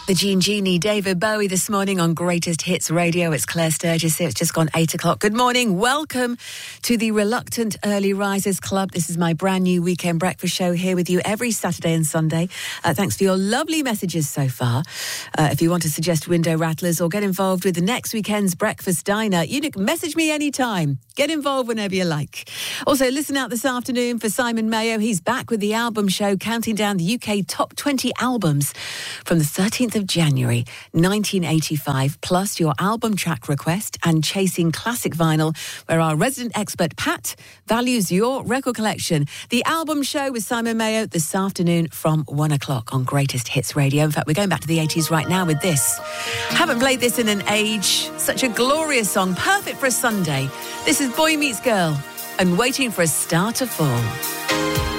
The Gene Genie, David Bowie this morning on Greatest Hits Radio. It's Claire Sturgis here. It's just gone 8 o'clock. Good morning. Welcome to the Reluctant Early Risers Club. This is my brand new weekend breakfast show here with you every Saturday and Sunday. Thanks for your lovely messages so far. If you want to suggest window rattlers or get involved with the next weekend's breakfast diner, you can message me anytime. Get involved whenever you like. Also, listen out this afternoon for Simon Mayo. He's back with the album show, counting down the UK top 20 albums from the 13th of January 1985, plus your album track request and Chasing Classic Vinyl, where our resident expert Pat values your record collection. The album show with Simon Mayo this afternoon from 1 o'clock on Greatest Hits Radio. In fact, we're going back to the 80s right now with this. Haven't played this in an age. Such a glorious song, perfect for a Sunday. This is Boy Meets Girl and Waiting for a Star to Fall.